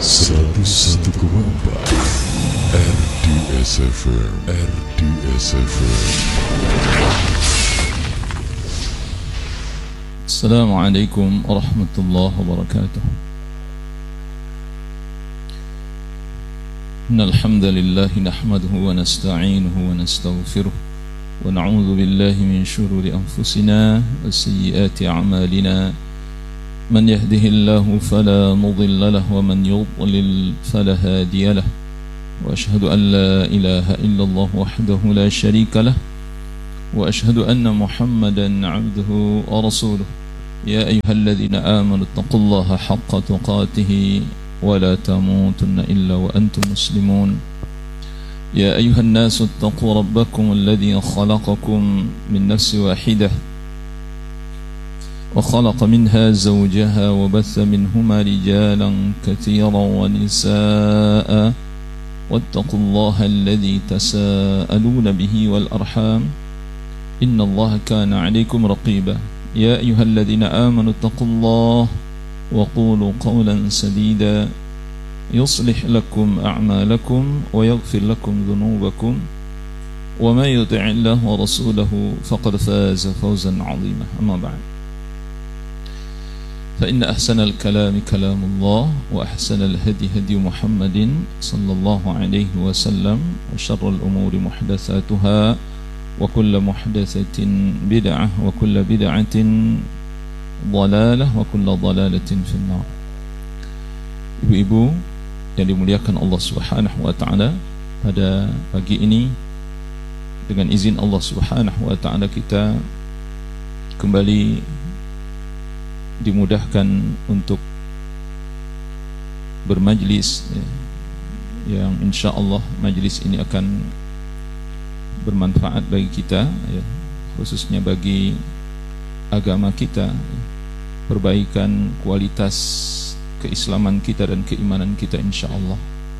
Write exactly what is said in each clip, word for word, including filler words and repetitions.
seratus satu koma empat R D S F M R D S F M. Assalamualaikum warahmatullahi wabarakatuh. Innal hamdalillah nahmaduhu wa nasta'inuhu wa nastaghfiruh wa na'udzu billahi min shururi anfusina wa sayyiati a'malina. من يهده الله فلا مضل له ومن يضلل فلا هادي له وأشهد أن لا إله إلا الله وحده لا شريك له وأشهد أن محمدا عبده ورسوله يا أيها الذين آمنوا اتقوا الله حق تقاته ولا تموتن إلا وأنتم مسلمون يا أيها الناس اتقوا ربكم الذي خلقكم من نفس واحدة وخلق منها زوجها وبث منهما رجالا كثيرا ونساء واتقوا الله الذي تساءلون به والأرحام إن الله كان عليكم رقيبا يا أيها الذين آمنوا اتقوا الله وقولوا قولا سديدا يصلح لكم أعمالكم ويغفر لكم ذنوبكم وما يطع الله ورسوله فقد فاز فوزا عظيما أما بعد فإن أحسن الكلام كلام الله وأحسن الهدي هدي محمد صلى الله عليه وسلم وشر الأمور محدثاتها وكل محدثة بدعة وكل بدعة ضلالة وكل ضلالة في النار. Ibu-ibu yang dimuliakan Allah Subhanahu wa taala, pada pagi ini dengan izin Allah Subhanahu wa taala kita kembali dimudahkan untuk bermajlis ya, yang insyaallah majlis ini akan bermanfaat bagi kita ya, khususnya bagi agama kita ya, perbaikan kualitas keislaman kita dan keimanan kita insyaallah.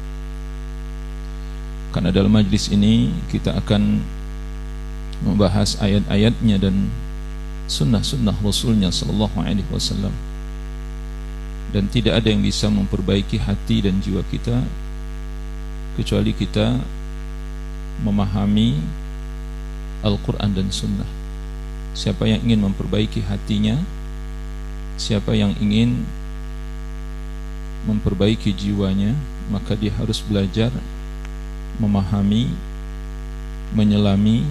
Karena dalam majlis ini kita akan membahas ayat-ayatnya dan sunnah-sunnah Rasulnya sallallahu alaihi wasallam, dan tidak ada yang bisa memperbaiki hati dan jiwa kita kecuali kita memahami Al-Quran dan sunnah. Siapa yang ingin memperbaiki hatinya, siapa yang ingin memperbaiki jiwanya, maka dia harus belajar memahami, menyelami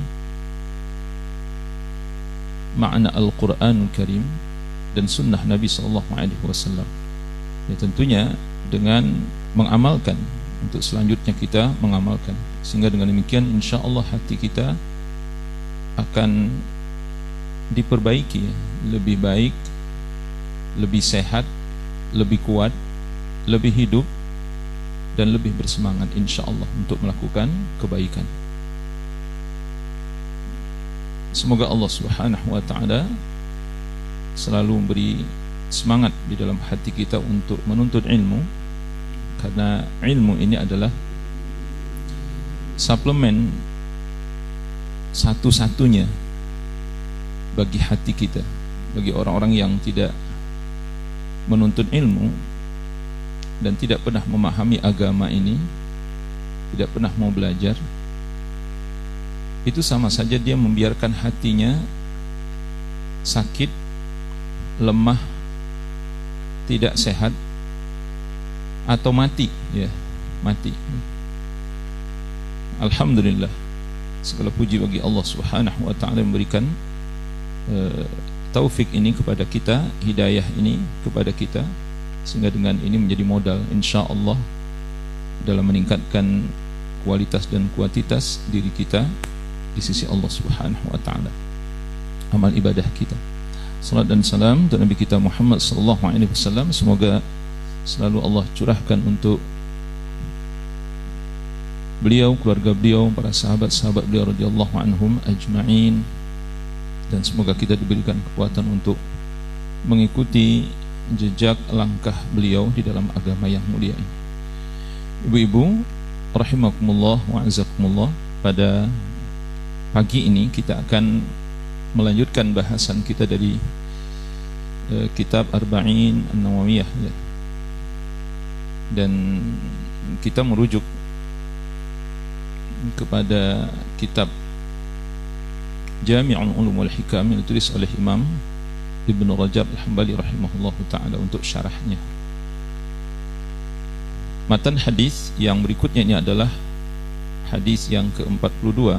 makna Al-Quranul Karim dan sunnah Nabi sallallahu alaihi wasallam. Ya, tentunya dengan mengamalkan, untuk selanjutnya kita mengamalkan, sehingga dengan demikian insyaallah hati kita akan diperbaiki ya, lebih baik, lebih sehat, lebih kuat, lebih hidup, dan lebih bersemangat insyaallah untuk melakukan kebaikan. Semoga Allah Subhanahu wa taala selalu memberi semangat di dalam hati kita untuk menuntut ilmu, karena ilmu ini adalah suplemen satu-satunya bagi hati kita. Bagi orang-orang yang tidak menuntut ilmu dan tidak pernah memahami agama ini, tidak pernah mau belajar, itu sama saja dia membiarkan hatinya sakit, lemah, tidak sehat, atau mati ya, mati. Alhamdulillah, segala puji bagi Allah Subhanahu wa taala yang memberikan uh, taufik ini kepada kita, hidayah ini kepada kita, sehingga dengan ini menjadi modal insyaallah dalam meningkatkan kualitas dan kuantitas diri kita di sisi Allah Subhanahu wa taala, amal ibadah kita. Salat dan salam untuk Nabi kita Muhammad sallallahu alaihi wasallam, semoga selalu Allah curahkan untuk beliau, keluarga beliau, para sahabat-sahabat beliau radhiyallahu anhum ajma'in, dan semoga kita diberikan kekuatan untuk mengikuti jejak langkah beliau di dalam agama yang mulia ini. Ibu-ibu rahimakumullah wa azakumullah, pada pagi ini kita akan melanjutkan bahasan kita dari uh, kitab Arba'in An-Nawawiyah ya. dan kita merujuk kepada kitab Jami'ul Ulum wal Hikam yang ditulis oleh Imam Ibnu Rajab Al-Hambali rahimahullahu taala untuk syarahnya. Matan hadis yang berikutnya ini adalah hadis yang ke empat puluh dua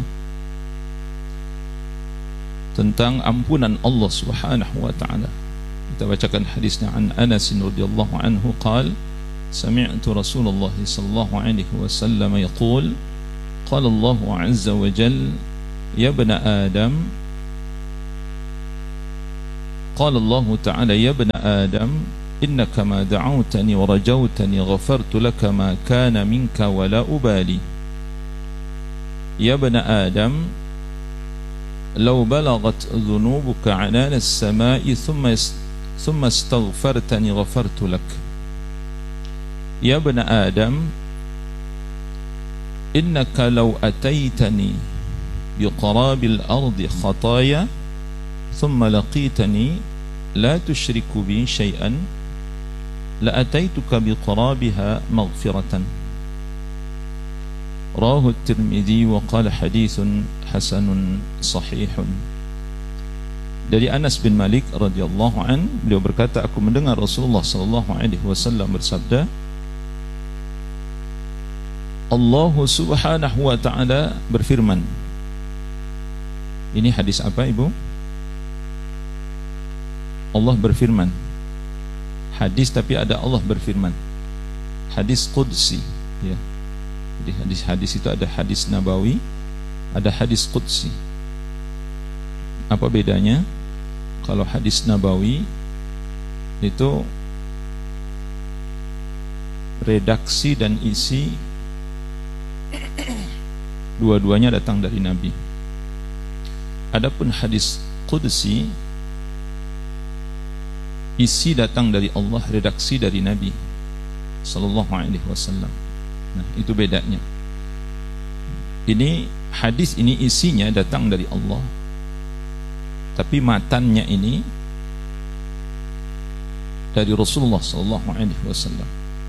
tentang ampunan Allah Subhanahu wa taala. Kita bacakan hadisnya. An Anas radhiyallahu anhu qala sami'tu Rasulullah sallallahu alaihi wasallam yaqul qala Allah azza wa jalla ya ibna Adam qala Allah ta'ala ya ibna Adam innaka ma da'awtani wa rajawtani ghafartu laka ma kana minka wa la ubali ya ibna Adam law balagat dhunubuka 'anana as-sama'i thumma thumma astaghfartani ghafartu lak ya ibna Adam innaka law ataitani biqarabil ardi khataya thumma laqitani la tushriku bi syai'an la ataituka biqarabiha maghfiratan rawahu at-Tirmidzi wa qala haditsun hasanun sahihun. Dari Anas bin Malik radhiyallahu an, beliau berkata, aku mendengar Rasulullah sallallahu alaihi wasallam bersabda, Allah Subhanahu wa taala berfirman. Ini hadis apa, Ibu? Allah berfirman. Hadis tapi ada Allah berfirman. Hadis qudsi, ya. Jadi hadis-hadis itu ada hadis nabawi, ada hadis qudsi. Apa bedanya? Kalau hadis nabawi itu redaksi dan isi dua-duanya datang dari Nabi. Adapun hadis qudsi, isi datang dari Allah, redaksi dari Nabi sallallahu alaihi wasallam. Nah, itu bedanya. Ini hadis ini isinya datang dari Allah, tapi matannya ini dari Rasulullah sallallahu alaihi wasallam.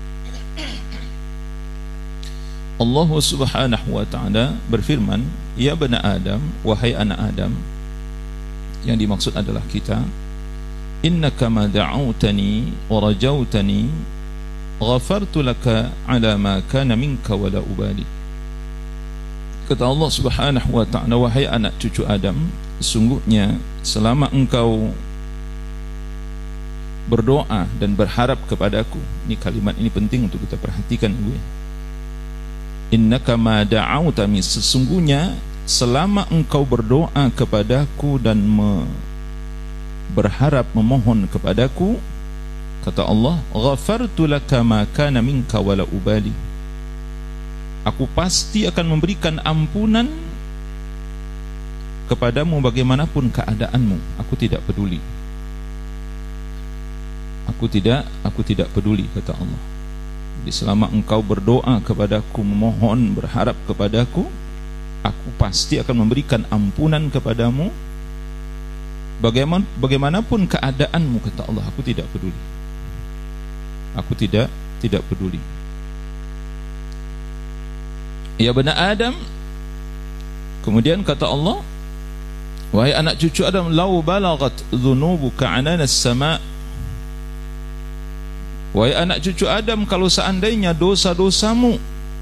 Allah Subhanahu wa taala berfirman, ya bani Adam, wahai anak Adam. Yang dimaksud adalah kita. Innaka ma da'awtani wa rajautani ghafartu laka ala ma kana minka wa la ubali. Kata Allah Subhanahu wa ta'ala, wahai anak cucu Adam, sungguhnya selama engkau berdoa dan berharap kepadaku. Ini kalimat ini penting untuk kita perhatikan, gue. Innaka ma da'awtani, sesungguhnya selama engkau berdoa kepadaku dan me berharap memohon kepadaku, kata Allah, ghafartu laka ma kana minka wala ubali. Aku pasti akan memberikan ampunan kepadamu bagaimanapun keadaanmu. Aku tidak peduli. Aku tidak, aku tidak peduli, kata Allah. Jadi selama engkau berdoa kepadaku, memohon, berharap kepadaku, aku pasti akan memberikan ampunan kepadamu Bagaimana, bagaimanapun keadaanmu, kata Allah. Aku tidak peduli. Aku tidak tidak peduli. Ya bani Adam. Kemudian kata Allah, wahai anak cucu Adam, lau balagat dhunubuka 'anana as-sama'. Wahai anak cucu Adam, kalau seandainya dosa-dosamu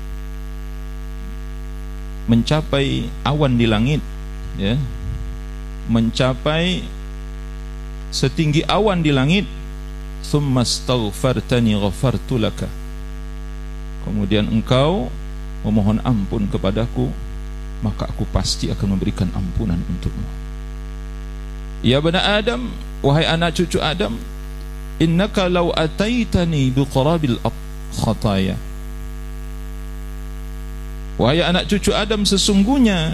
mencapai awan di langit, ya, mencapai setinggi awan di langit, thumma astaghfartani ghafartu laka, kemudian engkau memohon ampun kepadaku, maka aku pasti akan memberikan ampunan untukmu. Ya bani Adam, wahai anak cucu Adam, innaka law ataitani biqarabil khataya. Wahai anak cucu Adam, sesungguhnya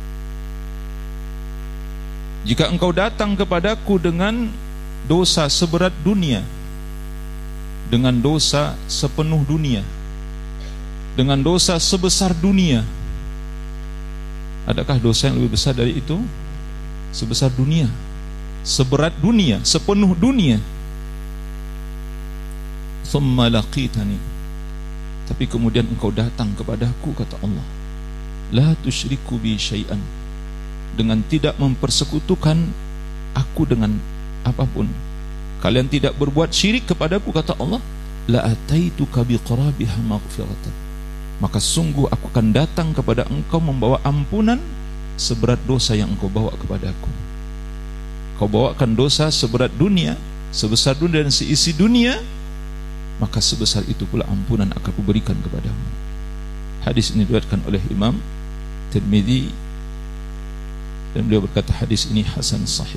jika engkau datang kepadaku dengan dosa seberat dunia, dengan dosa sepenuh dunia, dengan dosa sebesar dunia, adakah dosa yang lebih besar dari itu? Sebesar dunia, seberat dunia, sepenuh dunia. Thumma laqitani, Tapi kemudian engkau datang kepadaku, kata Allah, la tusyriku bi syai'an, dengan tidak mempersekutukan aku dengan apapun. Kalian tidak berbuat syirik kepadaku, kata Allah, la ataituka bi qarabiha maghfiratan, maka sungguh aku akan datang kepada engkau membawa ampunan seberat dosa yang engkau bawa kepadaku. Kau bawakan dosa seberat dunia, sebesar dunia dan seisi dunia, maka sebesar itu pula ampunan akan kuberikan kepadamu. Hadis ini diriwayatkan oleh Imam Tirmidzi dan beliau berkata hadis ini hasan sahih.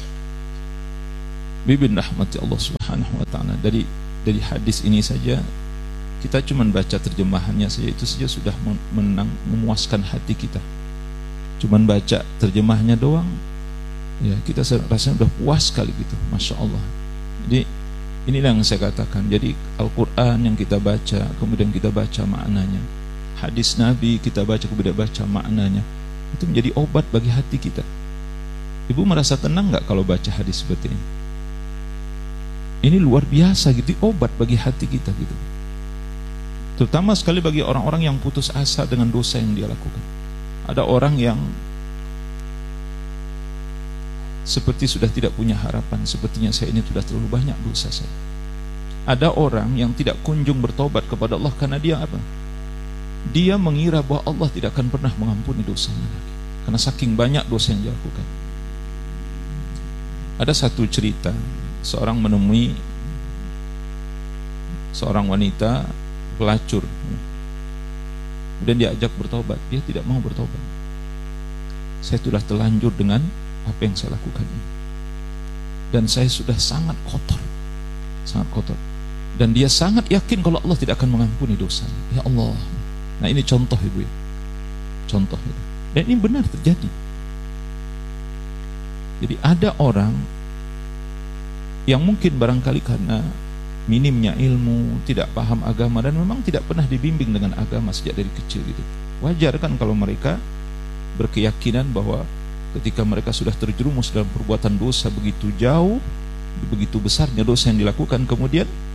Bibin rahmati Allah Subhanahu wa taala, dari dari hadis ini saja kita cuma baca terjemahannya saja itu saja sudah menang, memuaskan hati kita. Cuman baca terjemahnya doang, ya kita rasanya udah puas sekali gitu, masya Allah. Jadi inilah yang saya katakan. Jadi Al-Quran yang kita baca, kemudian kita baca maknanya. Hadis Nabi kita baca, kemudian baca maknanya. Itu menjadi obat bagi hati kita. Ibu merasa tenang gak kalau baca hadis seperti ini? Ini luar biasa gitu, obat bagi hati kita gitu. Terutama sekali bagi orang-orang yang putus asa dengan dosa yang dia lakukan. Ada orang yang seperti sudah tidak punya harapan, sepertinya saya ini sudah terlalu banyak dosa saya. Ada orang yang tidak kunjung bertobat kepada Allah karena dia apa? Dia mengira bahwa Allah tidak akan pernah mengampuni dosanya lagi, karena saking banyak dosa yang dia lakukan. Ada satu cerita, seorang menemui seorang wanita pelacur, kemudian dia ajak bertobat, dia tidak mau bertobat. Saya sudah terlanjur dengan apa yang saya lakukan ini, dan saya sudah sangat kotor, sangat kotor, dan dia sangat yakin kalau Allah tidak akan mengampuni dosanya. Ya Allah, nah ini contoh ibu ya, contoh itu, dan ini benar terjadi. Jadi ada orang yang mungkin barangkali karena minimnya ilmu, tidak paham agama, dan memang tidak pernah dibimbing dengan agama sejak dari kecil gitu. Wajar kan kalau mereka berkeyakinan bahwa ketika mereka sudah terjerumus dalam perbuatan dosa begitu jauh, begitu besarnya dosa yang dilakukan, kemudian